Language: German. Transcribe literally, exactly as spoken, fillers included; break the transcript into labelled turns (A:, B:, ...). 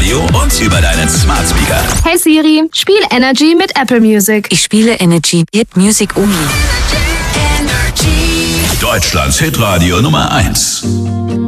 A: Radio und über deinen Smart Speaker.
B: Hey Siri, spiel Energy mit Apple Music.
C: Ich spiele Energy, Hit Music Only.
A: Deutschlands Hitradio Nummer eins.